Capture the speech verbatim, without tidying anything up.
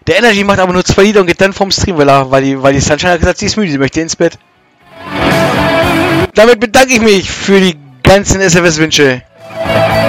Der Energy macht aber nur zwei Lieder und geht dann vom Stream, weil, er, weil, die, weil die Sunshine hat gesagt, sie ist müde, sie möchte ins Bett. Damit bedanke ich mich für die ganzen S F S-Wünsche.